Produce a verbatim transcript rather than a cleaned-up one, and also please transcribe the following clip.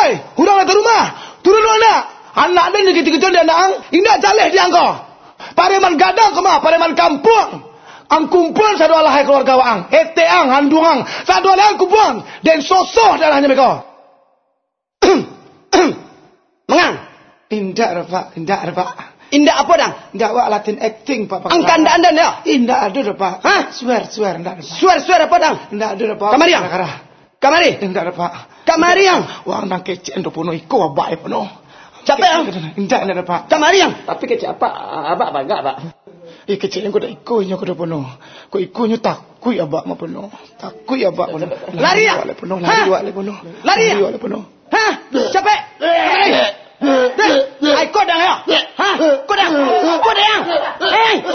Oi, hurang datang rumah. Turun anak. Anak dia gitu-gitu dia nak. Indah jaleh dia engkau. Pareman gadang kemah, pareman kampung. Ang kumpul satu alahai keluarga waang. Ete ang, handuang. Satu alahai kumpul. Dan sosoh darahnya mereka. Mengang. Indah ada pak, indah ada pak. Indah apa dah? Indah wak Latin acting pak. Angka anda anda ya? Indah ada dah pak. Hah? Swear, swear, indah ada pak. Swear swear apa dah? Indah ada dah pak. Kamari yang? Kamari? Indah ada pak. Kamari yang? Wang nang kece endo puno iko abai puno. Capek yang? Indah ada dah pak. Kamari yang? Tapi kecil apa? Abak apa enggak, Pak? Eh kecil yang kuda iko nya kuda puno. Ko iko nya takui abak ma puno. Takui abak puno. Lari ya? Lari puno, lari wale puno. Lari ya? Wale puno. Hah? Capek? Kamari?